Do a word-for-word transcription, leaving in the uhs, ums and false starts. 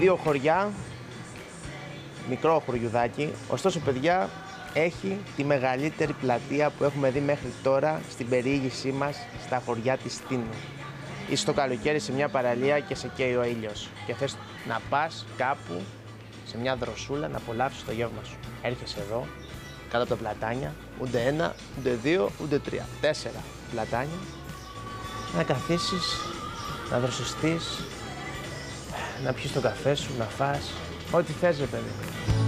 δύο χωριά, μικρό χωριουδάκι. Ωστόσο, παιδιά, έχει τη μεγαλύτερη πλατεία που έχουμε δει μέχρι τώρα στην περιήγησή μας στα χωριά της Τίνου. Είσαι το καλοκαίρι σε μια παραλία και σε καίει ο ήλιος και θες να πας κάπου σε μια δροσούλα να απολαύσεις το γεύμα σου. Έρχεσαι εδώ, κάτω από τα πλατάνια, ούτε ένα, ούτε δύο, ούτε τρία. Τέσσερα πλατάνια, να καθίσεις, να δροσιστείς, να πιεις το καφέ σου, να φας, ό,τι θες, ρε παιδί.